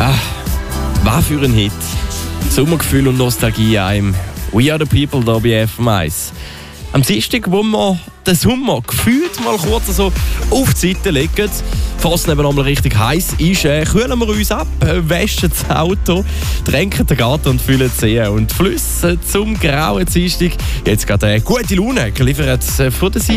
Was für ein Hit. Sommergefühl und Nostalgie einem. We Are The People hier bei FM1. Am Dienstag, wo wir den Sommer gefühlt mal kurz so auf die Seite legen, fast eben einmal richtig heiß ist, kühlen wir uns ab, waschen das Auto, tränken den Garten und füllen die Seen. Und die Flüsse zum grauen Dienstag. Jetzt gerade gute Laune geliefert von der